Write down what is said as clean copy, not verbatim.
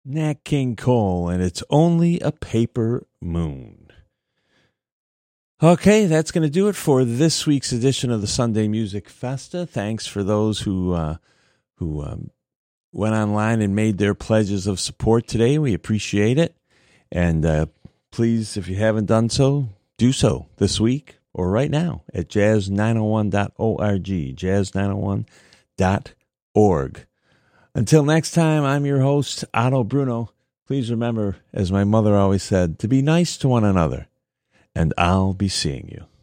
Nat King Cole, and It's Only a Paper Moon. Okay, that's going to do it for this week's edition of the Sunday Music Festa. Thanks for those who went online and made their pledges of support today. We appreciate it. And please, if you haven't done so, do so this week or right now at jazz901.org, jazz901.org. Until next time, I'm your host, Otto Bruno. Please remember, as my mother always said, to be nice to one another, and I'll be seeing you.